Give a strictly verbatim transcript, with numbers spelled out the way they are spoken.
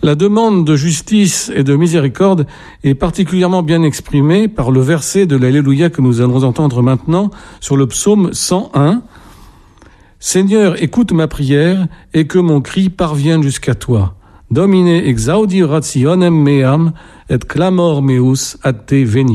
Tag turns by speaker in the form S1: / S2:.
S1: La demande de justice et de miséricorde est particulièrement bien exprimée par le verset de l'Alléluia que nous allons entendre maintenant sur le psaume cent un. « Seigneur, écoute ma prière et que mon cri parvienne jusqu'à toi. Domine exaudi rationem meam et clamor meus ad te veniat. »